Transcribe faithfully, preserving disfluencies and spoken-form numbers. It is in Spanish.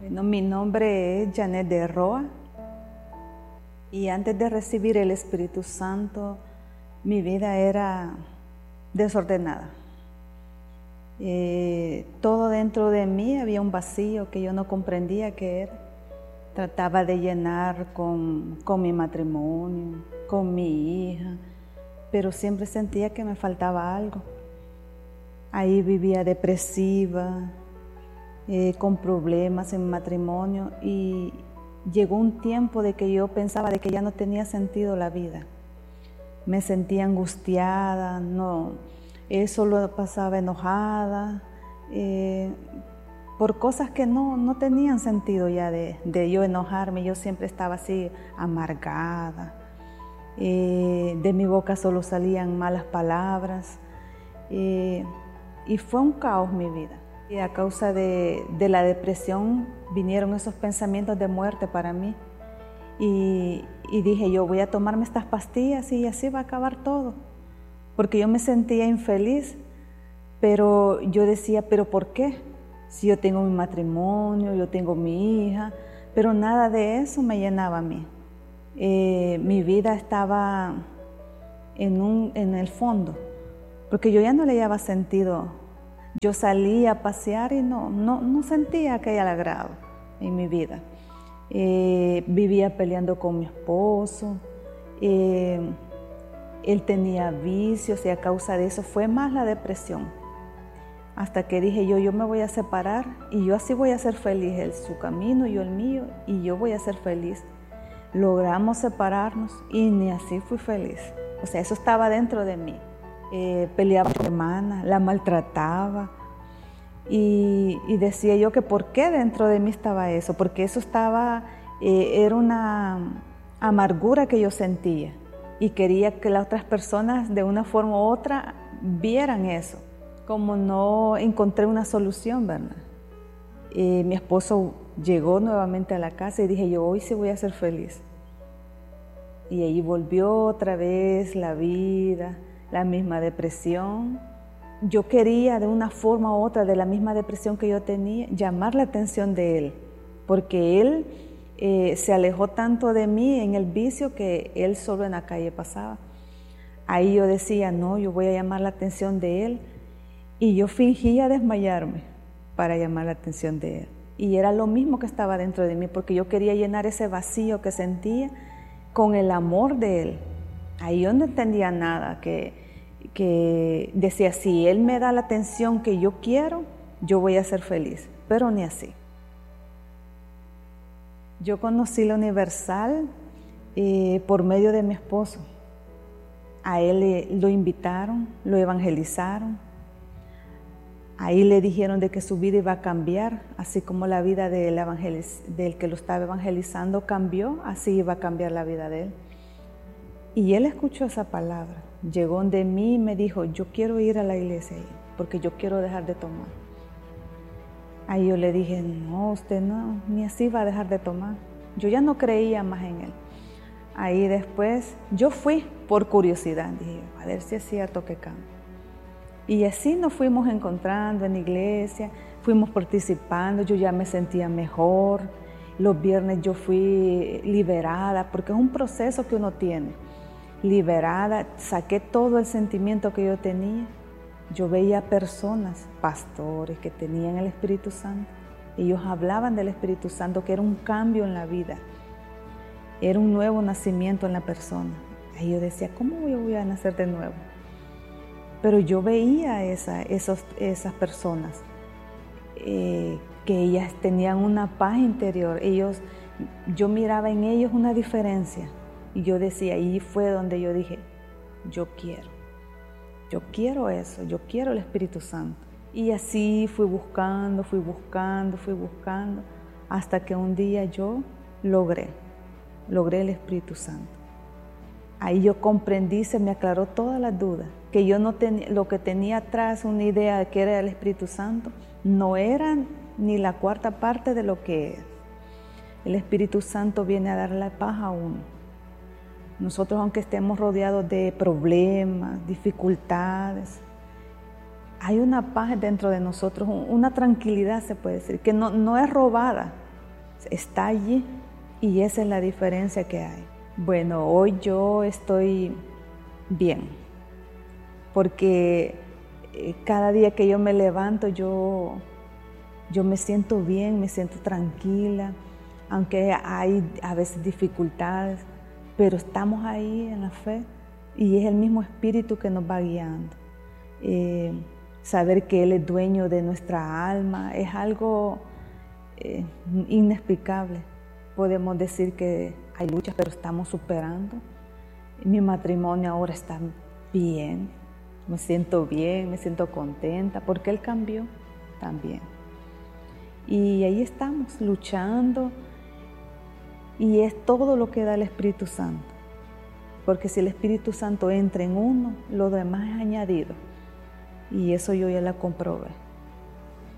Bueno, mi nombre es Janet de Roa y antes de recibir el Espíritu Santo, mi vida era desordenada. Eh, todo dentro de mí había un vacío que yo no comprendía qué era. Trataba de llenar con, con mi matrimonio, con mi hija, pero siempre sentía que me faltaba algo. Ahí vivía depresiva, eh, con problemas en mi matrimonio, y llegó un tiempo de que yo pensaba de que ya no tenía sentido la vida. Me sentía angustiada, no, eh, solo pasaba enojada, eh, por cosas que no, no tenían sentido ya de, de yo enojarme. Yo siempre estaba así amargada, eh, de mi boca solo salían malas palabras, eh, y fue un caos mi vida. Y a causa de, de la depresión vinieron esos pensamientos de muerte para mí. Y, y dije, yo voy a tomarme estas pastillas y así va a acabar todo. Porque yo me sentía infeliz, pero yo decía, ¿pero por qué? Si yo tengo mi matrimonio, yo tengo mi hija, pero nada de eso me llenaba a mí. Eh, mi vida estaba en, un, en el fondo, porque yo ya no le hallaba sentido. Yo salía a pasear y no, no, no sentía aquel agrado en mi vida. Eh, vivía peleando con mi esposo, eh, él tenía vicios y a causa de eso fue más la depresión. Hasta que dije yo, yo me voy a separar y yo así voy a ser feliz, él su camino y yo el mío, y yo voy a ser feliz. Logramos separarnos y ni así fui feliz. O sea, eso estaba dentro de mí. Eh, peleaba con mi hermana, la maltrataba y, y decía yo que por qué dentro de mí estaba eso, porque eso estaba, eh, era una amargura que yo sentía y quería que las otras personas de una forma u otra vieran eso. Como no encontré una solución, ¿verdad? Eh, mi esposo llegó nuevamente a la casa y dije yo, hoy sí voy a ser feliz. Y ahí volvió otra vez la vida, la misma depresión. Yo quería de una forma u otra, de la misma depresión que yo tenía, llamar la atención de él, porque él eh, se alejó tanto de mí en el vicio que él solo en la calle pasaba. Ahí yo decía, no, yo voy a llamar la atención de él, y yo fingía desmayarme para llamar la atención de él. Y era lo mismo que estaba dentro de mí, porque yo quería llenar ese vacío que sentía con el amor de él. Ahí yo no entendía nada, que, que decía, si él me da la atención que yo quiero, yo voy a ser feliz, pero ni así. Yo conocí la Universal eh, por medio de mi esposo. A él eh, lo invitaron, lo evangelizaron. Ahí le dijeron de que su vida iba a cambiar, así como la vida del, evangeliz- del que lo estaba evangelizando cambió, así iba a cambiar la vida de él. Y él escuchó esa palabra, llegó donde mí y me dijo, yo quiero ir a la iglesia porque yo quiero dejar de tomar. Ahí yo le dije, no, usted no, ni así va a dejar de tomar. Yo ya no creía más en él. Ahí después, yo fui por curiosidad, dije, a ver si es cierto que cambia. Y así nos fuimos encontrando en la iglesia, fuimos participando, yo ya me sentía mejor. Los viernes yo fui liberada, porque es un proceso que uno tiene. Liberada, saqué todo el sentimiento que yo tenía. Yo veía personas, pastores que tenían el Espíritu Santo. Ellos hablaban del Espíritu Santo, que era un cambio en la vida. Era un nuevo nacimiento en la persona. Ahí yo decía, ¿cómo yo voy a nacer de nuevo? Pero yo veía esa, esos, esas personas, eh, que ellas tenían una paz interior. Ellos, yo miraba en ellos una diferencia. Y yo decía, ahí fue donde yo dije, yo quiero, yo quiero eso, yo quiero el Espíritu Santo. Y así fui buscando, fui buscando, fui buscando, hasta que un día yo logré, logré el Espíritu Santo. Ahí yo comprendí, se me aclaró todas las dudas, que yo no tenía, lo que tenía atrás, una idea de que era el Espíritu Santo, no era ni la cuarta parte de lo que es. El Espíritu Santo viene a dar la paz a uno. Nosotros, aunque estemos rodeados de problemas, dificultades, hay una paz dentro de nosotros, una tranquilidad se puede decir, que no, no es robada, está allí y esa es la diferencia que hay. Bueno, hoy yo estoy bien, porque cada día que yo me levanto yo, yo me siento bien, me siento tranquila, aunque hay a veces dificultades, pero estamos ahí en la fe y es el mismo Espíritu que nos va guiando. Eh, saber que Él es dueño de nuestra alma es algo eh, inexplicable. Podemos decir que hay luchas, pero estamos superando. Mi matrimonio ahora está bien, me siento bien, me siento contenta, porque Él cambió también. Y ahí estamos, luchando, y es todo lo que da el Espíritu Santo. Porque si el Espíritu Santo entra en uno, lo demás es añadido. Y eso yo ya la comprobé.